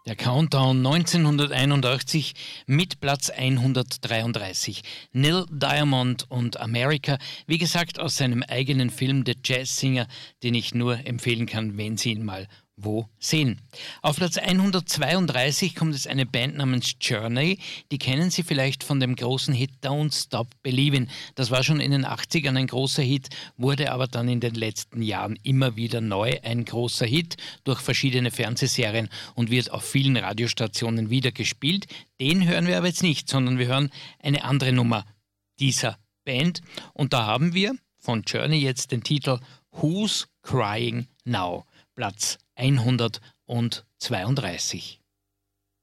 Der Countdown 1981 mit Platz 133. Neil Diamond und America, wie gesagt aus seinem eigenen Film The Jazz Singer, den ich nur empfehlen kann, wenn Sie ihn mal wo sehen. Auf Platz 132 kommt es eine Band namens Journey, die kennen Sie vielleicht von dem großen Hit Don't Stop Believin'. Das war schon in den 80ern ein großer Hit, wurde aber dann in den letzten Jahren immer wieder neu ein großer Hit durch verschiedene Fernsehserien und wird auf vielen Radiostationen wieder gespielt. Den hören wir aber jetzt nicht, sondern wir hören eine andere Nummer dieser Band und da haben wir von Journey jetzt den Titel Who's Crying Now? Platz 132.